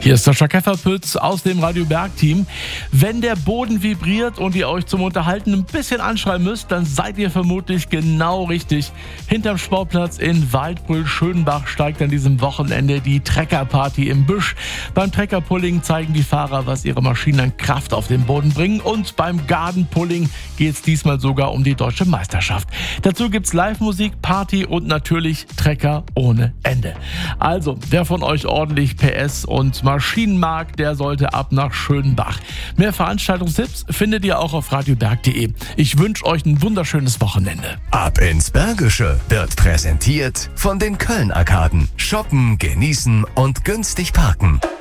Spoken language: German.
Hier ist Sascha Käferpütz aus dem Radio Berg Team. Wenn der Boden vibriert und ihr euch zum Unterhalten ein bisschen anschreien müsst, dann seid ihr vermutlich genau richtig. Hinterm Sportplatz in Waldbröl-Schönbach steigt an diesem Wochenende die Treckerparty im Büsch. Beim Treckerpulling zeigen die Fahrer, was ihre Maschinen an Kraft auf den Boden bringen. Und beim Gardenpulling geht es diesmal sogar um die deutsche Meisterschaft. Dazu gibt's Live-Musik, Party und natürlich Trecker ohne Ende. Also, wer von euch ordentlich PS und Maschinen mag, der sollte ab nach Schönbach. Mehr Veranstaltungstipps findet ihr auch auf radioberg.de. Ich wünsche euch ein wunderschönes Wochenende. Ab ins Bergische wird präsentiert von den Köln-Arkaden. Shoppen, genießen und günstig parken.